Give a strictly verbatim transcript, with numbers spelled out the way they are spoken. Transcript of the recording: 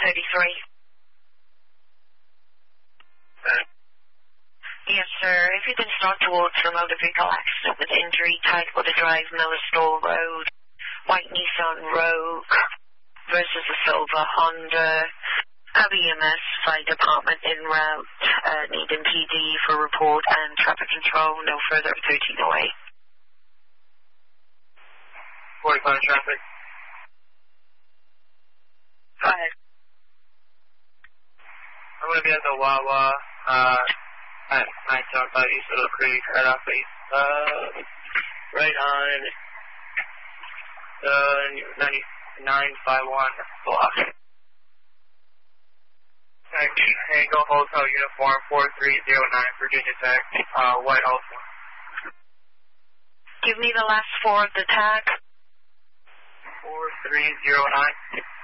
thirty-three. Okay. Yes, sir. If you can start towards the motor vehicle accident with injury, Tidewater Drive, Miller Store Road, white Nissan Rogue versus a silver Honda. Have E M S, fire department en route, uh, need M P D for report and traffic control, no further at thirteen oh eight. forty-five traffic. Five. I'm going to be at the Wawa, uh, at nine seventy-five East Little Creek, right off East, uh, right on the ninety-nine fifty-one block. Tango Hotel Uniform four three zero nine, Virginia Tech, uh, White Alpha. Give me the last four of the tag. four three zero nine.